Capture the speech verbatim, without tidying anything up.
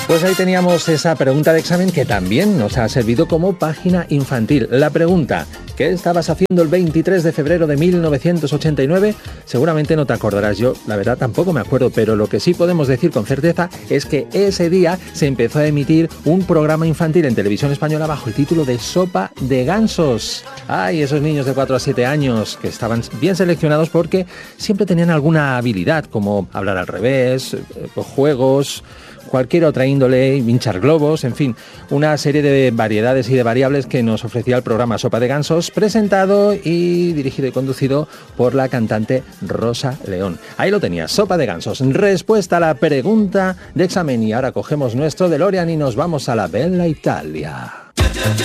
Pues ahí teníamos esa pregunta de examen que también nos ha servido como página infantil. La pregunta, ¿qué estabas haciendo el veintitrés de febrero de mil novecientos ochenta y nueve? Seguramente no te acordarás, yo la verdad tampoco me acuerdo, pero lo que sí podemos decir con certeza es que ese día se empezó a emitir un programa infantil en televisión española bajo el título de Sopa de Gansos. Ay, esos niños de cuatro a siete años que estaban bien seleccionados porque siempre tenían alguna habilidad, como hablar al revés, juegos, cualquier otra índole, hinchar globos, en fin, una serie de variedades y de variables que nos ofrecía el programa Sopa de Gansos, presentado y dirigido y conducido por la cantante Rosa León. Ahí lo tenías, Sopa de Gansos, respuesta a la pregunta de examen. Y ahora cogemos nuestro DeLorean y nos vamos a la bella Italia.